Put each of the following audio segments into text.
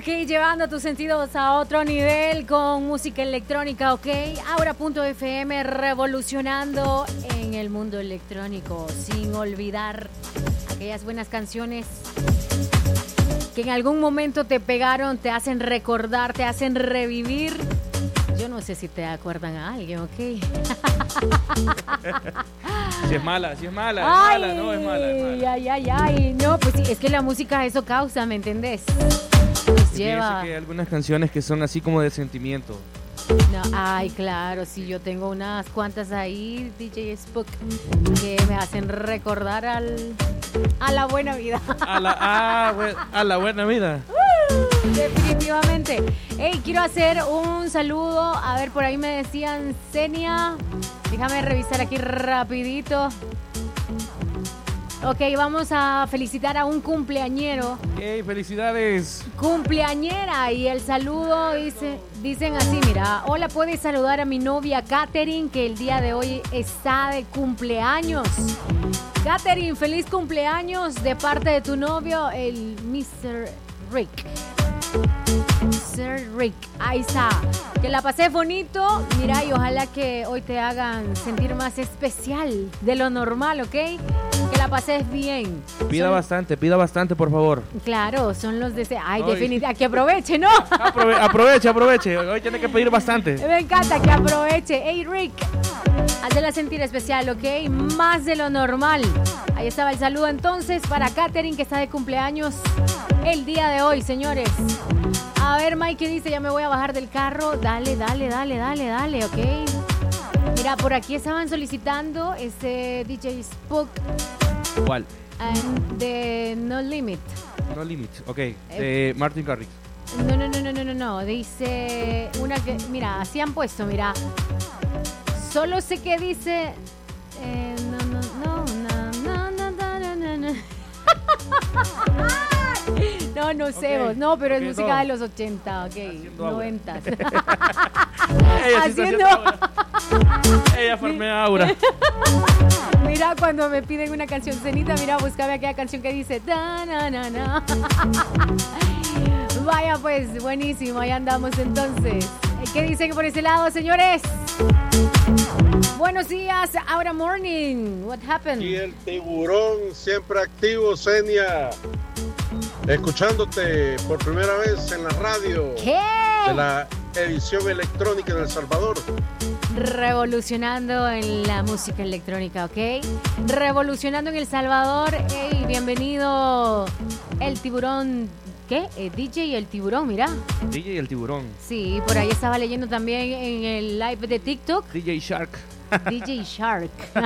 Ok, llevando tus sentidos a otro nivel con música electrónica, ok. Aura.fm revolucionando en el mundo electrónico, sin olvidar aquellas buenas canciones que en algún momento te pegaron, te hacen recordar, te hacen revivir. Yo no sé si te acuerdan a alguien, ok. Si es mala, Ay, no, es mala. Ay. No, pues sí, es que la música eso causa, ¿me entendés? Nos lleva... que hay algunas canciones que son así como de sentimiento. No, ay, claro, sí, yo tengo unas cuantas ahí, DJ Spook, que me hacen recordar a la buena vida. A la buena vida. Definitivamente. Hey, quiero hacer un saludo. A ver, por ahí me decían Senia. Déjame revisar aquí rapidito. Ok, vamos a felicitar a un cumpleañero. ¡Hey, felicidades! Cumpleañera, y el saludo dicen así, mira: hola, puedes saludar a mi novia Katherine, que el día de hoy está de cumpleaños. Katherine, feliz cumpleaños de parte de tu novio, el Mr. Rick. Sir Rick, ahí está. Que la pasé bonito, mira, y ojalá que hoy te hagan sentir más especial de lo normal, ¿ok? Que la pases bien. Pida bastante, por favor. Claro, son los deseos. Ay, definitivamente, que aproveche, ¿no? Aproveche. Hoy tiene que pedir bastante. Me encanta que aproveche. Hey, Rick, hazla sentir especial, ¿ok? Más de lo normal. Ahí estaba el saludo entonces para Katherine, que está de cumpleaños el día de hoy, señores. A ver, Mike dice: ya me voy a bajar del carro. Dale, ¿ok? Mira, por aquí estaban solicitando este DJ Spook. ¿Cuál? De No Limit. No Limit, ok. De Martin Garrix. No. Dice una que, mira, así han puesto, mira. Solo sé que dice... No. No sé vos. No, pero es música de los 80, ok. 90. Haciendo... Ella farmea aura. Mira, cuando me piden una canción cenita, mira, búscame aquella canción que dice na. Vaya pues, buenísimo, ahí andamos entonces. ¿Qué dicen por ese lado, señores? Buenos días, Aura Morning. What happened? Y el tiburón siempre activo, Senia. Escuchándote por primera vez en la radio. ¿Qué? De la edición electrónica de El Salvador. Revolucionando en la música electrónica, ¿ok? Revolucionando en El Salvador. Hey, bienvenido el tiburón. ¿Qué? DJ El Tiburón, mira. DJ El Tiburón. Sí, por ahí estaba leyendo también en el live de TikTok. DJ Shark. DJ Shark.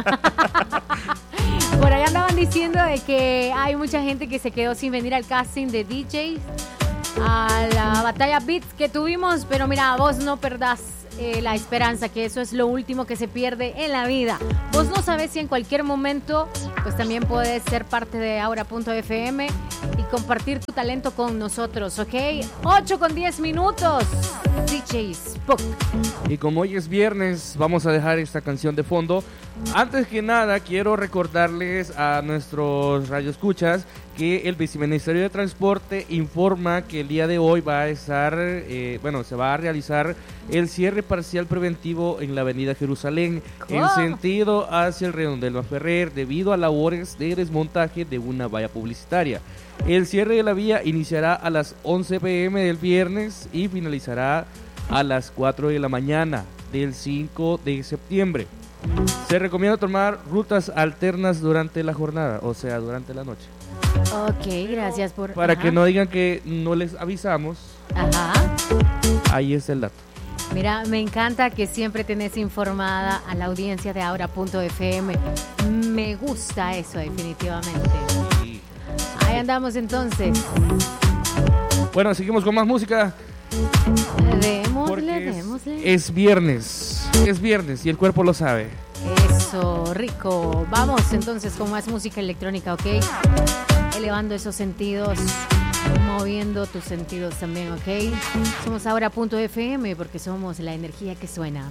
Por ahí andaban diciendo de que hay mucha gente que se quedó sin venir al casting de DJs, a la batalla Beats que tuvimos, pero mira, vos no perdás la esperanza, que eso es lo último que se pierde en la vida. Vos no sabés si en cualquier momento pues también puedes ser parte de Aura.fm y compartir tu talento con nosotros, ¿ok? 8:10 DJ Spook. Y como hoy es viernes, vamos a dejar esta canción de fondo. Antes que nada, quiero recordarles a nuestros radioescuchas que el Viceministerio de Transporte informa que el día de hoy va a estar, se va a realizar el cierre parcial preventivo en la avenida Jerusalén, en sentido hacia el Redondel Ferrer, debido a labores de desmontaje de una valla publicitaria. El cierre de la vía iniciará a las 11 p.m. del viernes y finalizará a las 4 de la mañana del 5 de septiembre. Se recomienda tomar rutas alternas durante la jornada, o sea, durante la noche. Ok, gracias por... Para que no digan que no les avisamos. Ajá. Ahí es el dato. Mira, me encanta que siempre tenés informada a la audiencia de Aura.fm. Me gusta eso, definitivamente. Sí. Ahí andamos entonces. Bueno, seguimos con más música. Démosle. Es viernes y el cuerpo lo sabe. Eso, rico. Vamos entonces con más música electrónica, ¿ok? Elevando esos sentidos, moviendo tus sentidos también, ¿ok? Somos Aura.fm porque somos la energía que suena.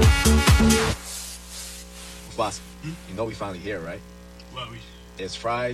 Boss, you know we finally here, right? Well, it's Friday.